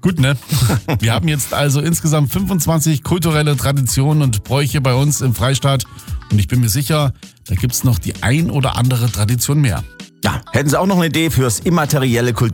Gut, ne? Wir haben jetzt also insgesamt 25 kulturelle Traditionen und Bräuche bei uns im Freistaat. Und ich bin mir sicher, da gibt's noch die ein oder andere Tradition mehr. Ja, hätten Sie auch noch eine Idee fürs immaterielle